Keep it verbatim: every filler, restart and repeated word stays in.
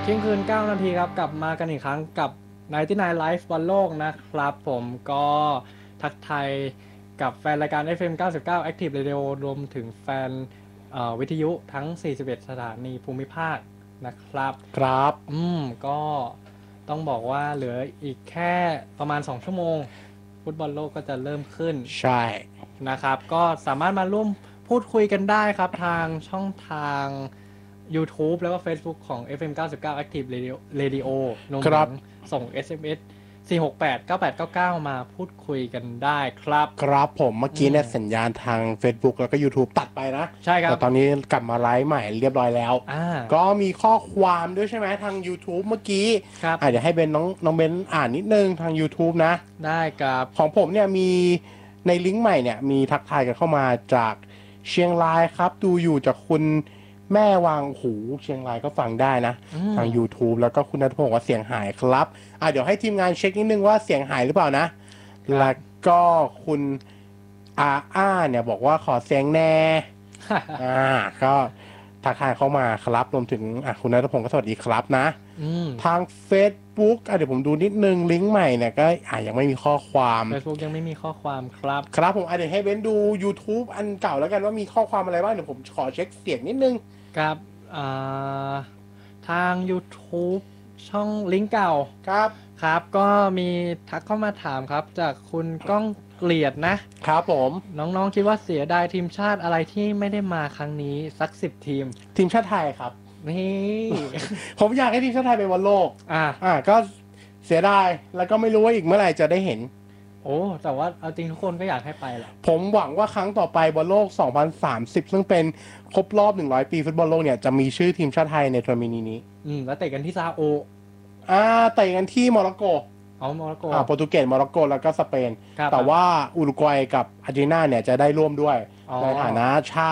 เที่ยงคืนเก้านาทีครับกลับมากันอีกครั้งกับไนน์ตี้ไนน์ Live บอลโลกนะครับผมก็ทักทายกับแฟนรายการ เอฟ เอ็ม เก้าสิบเก้า Active Radio รวมถึงแฟนวิทยุทั้งสี่สิบเอ็ดสถานีภูมิภาคนะครับครับอืมก็ต้องบอกว่าเหลืออีกแค่ประมาณสองชั่วโมงฟุตบอลโลกก็จะเริ่มขึ้นใช่นะครับก็สามารถมาร่วมพูดคุยกันได้ครับทางช่องทาง YouTube แล้วก็ Facebook ของ เอฟ เอ็ม เก้าสิบเก้า Active Radio Radio รวมถึงส่ง เอส เอ็ม เอส สี่ หก แปด เก้า แปด เก้า เก้า มาพูดคุยกันได้ครับครับผมเมื่อกี้เนี่ยสัญญาณทาง Facebook แล้วก็ YouTube ตัดไปนะใช่ครับแต่ตอนนี้กลับมาไลฟ์ใหม่เรียบร้อยแล้วก็มีข้อความด้วยใช่ไหมทาง YouTube เมื่อกี้ครับเดี๋ยวให้เบนน้องน้องเบนอ่านนิดนึงทาง YouTube นะได้ครับของผมเนี่ยมีในลิงก์ใหม่เนี่ยมีทักทายกันเข้ามาจากเชียงรายครับดูอยู่จากคุณแม่วางหูเชียงรายก็ฟังได้นะทาง YouTube แล้วก็คุณณัฐพงศ์ว่าเสียงหายครับอ่ะเดี๋ยวให้ทีมงานเช็คนิดนึงว่าเสียงหายหรือเปล่านะแล้วก็คุณอาอ้าเนี่ยบอกว่าขอเสียงแน่ อ่าก็ทักทายเข้ามาครับรวมถึงอ่ะคุณณัฐพงศ์ก็สวัสดีครับนะทาง Facebook อ่ะเดี๋ยวผมดูนิดนึงลิงก์ใหม่เนี่ยก็อ่ะยังไม่มีข้อความ Facebook ยังไม่มีข้อความครับครับผมอ่ะเดี๋ยวให้เบ้นดู YouTube อันเก่าแล้วกันว่ามีข้อความอะไรบ้างเดี๋ยวผมขอเช็คเสียงนิดนึงครับอ่าทาง YouTube ช่องลิงก์เก่าครับครับก็มีทักเข้ามาถามครับจากคุณก้องเกลียดนะครับผมน้องๆคิดว่าเสียดายทีมชาติอะไรที่ไม่ได้มาครั้งนี้สักสิบทีมทีมชาติไทยครับนี่ผมอยากให้ทีมชาติไทยไปบอลโลกอ่าอ่าก็เสียดายแล้วก็ไม่รู้ว่าอีกเมื่อไหร่จะได้เห็นโอ้แต่ว่าเอาจริงทุกคนก็อยากให้ไปแหละผมหวังว่าครั้งต่อไปบอลโลกสองพันสามสิบซึ่งเป็นครบรอบหนึ่งร้อยปีฟุตบอลโลกเนี่ยจะมีชื่อทีมชาติไทยในทัวร์นาเมนต์นี้อืมแล้วเตะกันที่ซาโออ่าเตะกันที่โมร็อกโกอ๋อโมร็อกโกอ่าโปรตุเกสโมร็อกโกแล้วก็สเปนแต่ว่าอุรุกวัยกับอาร์เจนตินาเนี่ยจะได้ร่วมด้วยในฐานะชาติ